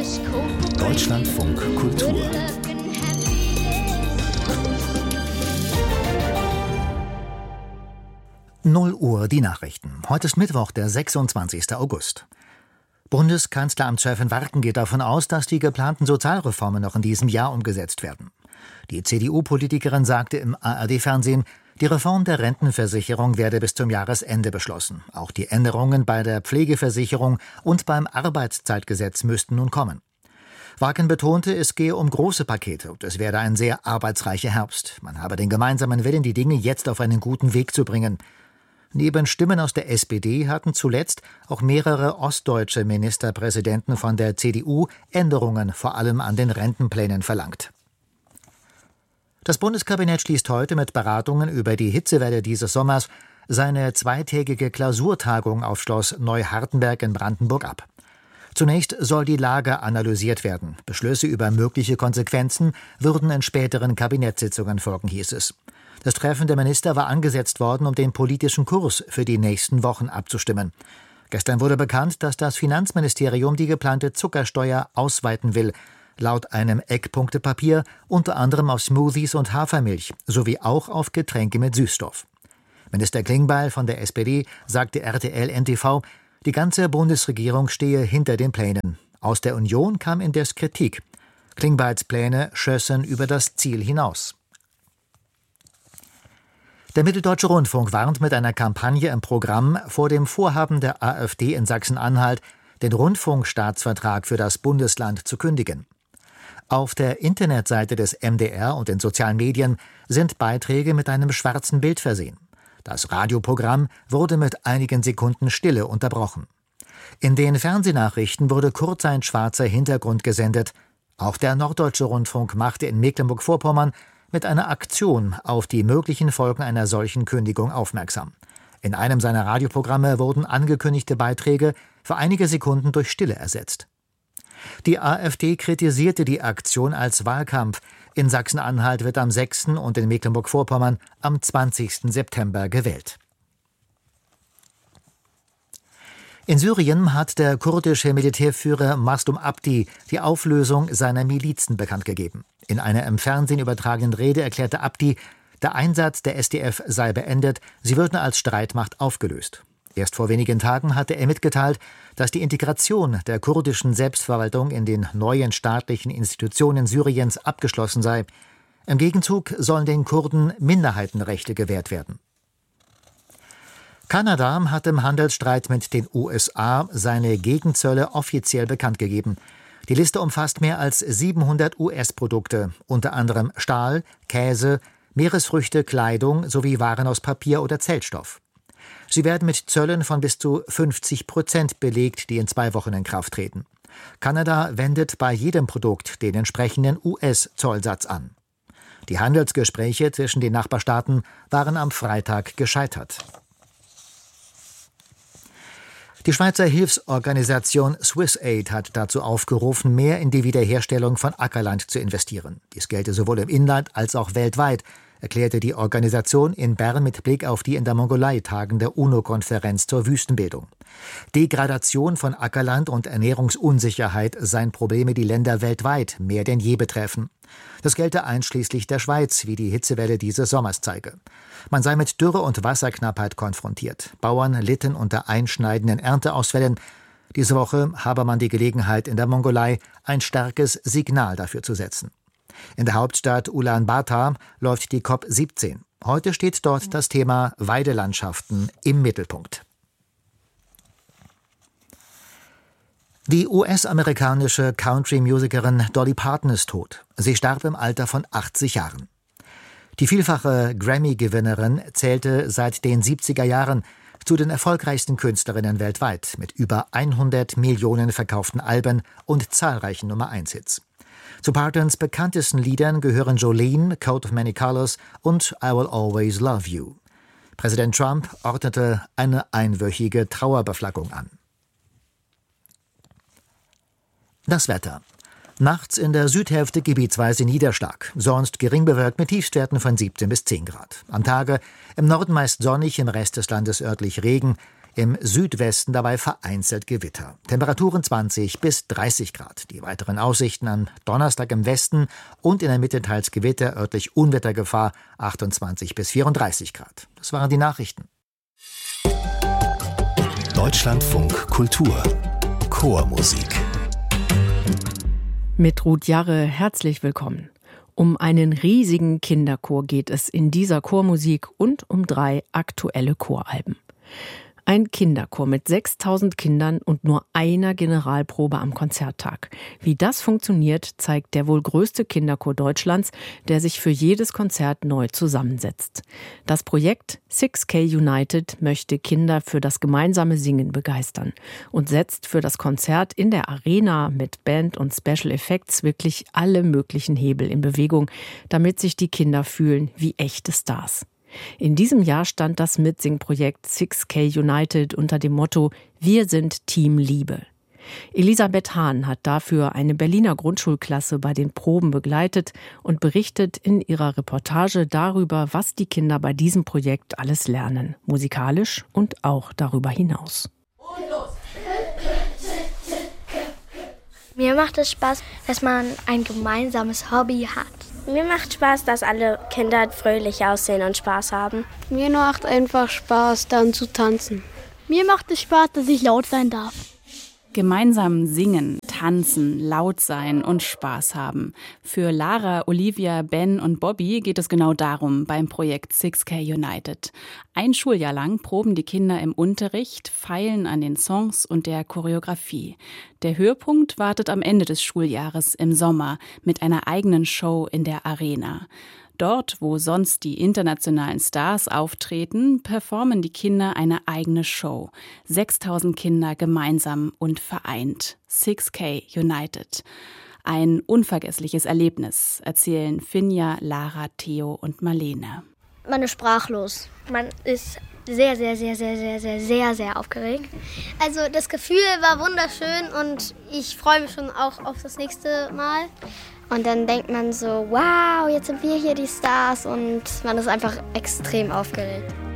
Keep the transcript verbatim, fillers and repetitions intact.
Deutschlandfunk Kultur. null Uhr die Nachrichten. Heute ist Mittwoch, der sechsundzwanzigster August. Bundeskanzleramtschefin Warken geht davon aus, dass die geplanten Sozialreformen noch in diesem Jahr umgesetzt werden. Die C D U-Politikerin sagte im A R D-Fernsehen, die Reform der Rentenversicherung werde bis zum Jahresende beschlossen. Auch die Änderungen bei der Pflegeversicherung und beim Arbeitszeitgesetz müssten nun kommen. Warken betonte, es gehe um große Pakete und es werde ein sehr arbeitsreicher Herbst. Man habe den gemeinsamen Willen, die Dinge jetzt auf einen guten Weg zu bringen. Neben Stimmen aus der S P D hatten zuletzt auch mehrere ostdeutsche Ministerpräsidenten von der C D U Änderungen vor allem an den Rentenplänen verlangt. Das Bundeskabinett schließt heute mit Beratungen über die Hitzewelle dieses Sommers seine zweitägige Klausurtagung auf Schloss Neuhardenberg in Brandenburg ab. Zunächst soll die Lage analysiert werden. Beschlüsse über mögliche Konsequenzen würden in späteren Kabinettssitzungen folgen, hieß es. Das Treffen der Minister war angesetzt worden, um den politischen Kurs für die nächsten Wochen abzustimmen. Gestern wurde bekannt, dass das Finanzministerium die geplante Zuckersteuer ausweiten will, laut einem Eckpunktepapier unter anderem auf Smoothies und Hafermilch sowie auch auf Getränke mit Süßstoff. Minister Klingbeil von der S P D sagte R T L N T V, die ganze Bundesregierung stehe hinter den Plänen. Aus der Union kam indes Kritik. Klingbeils Pläne schössen über das Ziel hinaus. Der Mitteldeutsche Rundfunk warnt mit einer Kampagne im Programm vor dem Vorhaben der AfD in Sachsen-Anhalt, den Rundfunkstaatsvertrag für das Bundesland zu kündigen. Auf der Internetseite des M D R und in sozialen Medien sind Beiträge mit einem schwarzen Bild versehen. Das Radioprogramm wurde mit einigen Sekunden Stille unterbrochen. In den Fernsehnachrichten wurde kurz ein schwarzer Hintergrund gesendet. Auch der Norddeutsche Rundfunk machte in Mecklenburg-Vorpommern mit einer Aktion auf die möglichen Folgen einer solchen Kündigung aufmerksam. In einem seiner Radioprogramme wurden angekündigte Beiträge für einige Sekunden durch Stille ersetzt. Die AfD kritisierte die Aktion als Wahlkampf. In Sachsen-Anhalt wird am sechsten und in Mecklenburg-Vorpommern am zwanzigsten September gewählt. In Syrien hat der kurdische Militärführer Mastum Abdi die Auflösung seiner Milizen bekannt gegeben. In einer im Fernsehen übertragenen Rede erklärte Abdi, der Einsatz der S D F sei beendet, sie würden als Streitmacht aufgelöst. Erst vor wenigen Tagen hatte er mitgeteilt, dass die Integration der kurdischen Selbstverwaltung in den neuen staatlichen Institutionen Syriens abgeschlossen sei. Im Gegenzug sollen den Kurden Minderheitenrechte gewährt werden. Kanada hat im Handelsstreit mit den U S A seine Gegenzölle offiziell bekannt gegeben. Die Liste umfasst mehr als siebenhundert U S-Produkte, unter anderem Stahl, Käse, Meeresfrüchte, Kleidung sowie Waren aus Papier oder Zellstoff. Sie werden mit Zöllen von bis zu fünfzig Prozent belegt, die in zwei Wochen in Kraft treten. Kanada wendet bei jedem Produkt den entsprechenden U S-Zollsatz an. Die Handelsgespräche zwischen den Nachbarstaaten waren am Freitag gescheitert. Die Schweizer Hilfsorganisation SwissAid hat dazu aufgerufen, mehr in die Wiederherstellung von Ackerland zu investieren. Dies gelte sowohl im Inland als auch weltweit, erklärte die Organisation in Bern mit Blick auf die in der Mongolei tagende U N O-Konferenz zur Wüstenbildung. Degradation von Ackerland und Ernährungsunsicherheit seien Probleme, die Länder weltweit mehr denn je betreffen. Das gelte einschließlich der Schweiz, wie die Hitzewelle dieses Sommers zeige. Man sei mit Dürre und Wasserknappheit konfrontiert. Bauern litten unter einschneidenden Ernteausfällen. Diese Woche habe man die Gelegenheit, in der Mongolei ein starkes Signal dafür zu setzen. In der Hauptstadt Ulaanbaatar läuft die COP siebzehn. Heute steht dort das Thema Weidelandschaften im Mittelpunkt. Die U S-amerikanische Country-Musikerin Dolly Parton ist tot. Sie starb im Alter von achtzig Jahren. Die vielfache Grammy-Gewinnerin zählte seit den siebziger Jahren zu den erfolgreichsten Künstlerinnen weltweit mit über hundert Millionen verkauften Alben und zahlreichen Nummer-eins-Hits. Zu Partons bekanntesten Liedern gehören Jolene, Coat of Many Colors und I Will Always Love You. Präsident Trump ordnete eine einwöchige Trauerbeflaggung an. Das Wetter. Nachts in der Südhälfte gebietsweise Niederschlag, sonst gering bewölkt mit Tiefstwerten von siebzehn bis zehn Grad. Am Tage im Norden meist sonnig, im Rest des Landes örtlich Regen. Im Südwesten dabei vereinzelt Gewitter. Temperaturen zwanzig bis dreißig Grad. Die weiteren Aussichten am Donnerstag im Westen und in der Mitte teils Gewitter, örtlich Unwettergefahr achtundzwanzig bis vierunddreißig Grad. Das waren die Nachrichten. Deutschlandfunk Kultur Chormusik. Mit Ruth Jarre herzlich willkommen. Um einen riesigen Kinderchor geht es in dieser Chormusik und um drei aktuelle Choralben. Ein Kinderchor mit sechstausend Kindern und nur einer Generalprobe am Konzerttag. Wie das funktioniert, zeigt der wohl größte Kinderchor Deutschlands, der sich für jedes Konzert neu zusammensetzt. Das Projekt six K United möchte Kinder für das gemeinsame Singen begeistern und setzt für das Konzert in der Arena mit Band und Special Effects wirklich alle möglichen Hebel in Bewegung, damit sich die Kinder fühlen wie echte Stars. In diesem Jahr stand das Mitsing-Projekt six K United unter dem Motto „Wir sind Team Liebe". Elisabeth Hahn hat dafür eine Berliner Grundschulklasse bei den Proben begleitet und berichtet in ihrer Reportage darüber, was die Kinder bei diesem Projekt alles lernen, musikalisch und auch darüber hinaus. Und los! Mir macht es Spaß, dass man ein gemeinsames Hobby hat. Mir macht Spaß, dass alle Kinder fröhlich aussehen und Spaß haben. Mir macht einfach Spaß, dann zu tanzen. Mir macht es Spaß, dass ich laut sein darf. Gemeinsam singen, tanzen, laut sein und Spaß haben. Für Lara, Olivia, Ben und Bobby geht es genau darum beim Projekt six K United. Ein Schuljahr lang proben die Kinder im Unterricht, feilen an den Songs und der Choreografie. Der Höhepunkt wartet am Ende des Schuljahres im Sommer mit einer eigenen Show in der Arena. Dort, wo sonst die internationalen Stars auftreten, performen die Kinder eine eigene Show. sechstausend Kinder gemeinsam und vereint. six K United. Ein unvergessliches Erlebnis, erzählen Finja, Lara, Theo und Marlene. Man ist sprachlos. Man ist sehr, sehr, sehr, sehr, sehr, sehr, sehr, sehr aufgeregt. Also das Gefühl war wunderschön und ich freue mich schon auch auf das nächste Mal. Und dann denkt man so, wow, jetzt sind wir hier die Stars und man ist einfach extrem aufgeregt.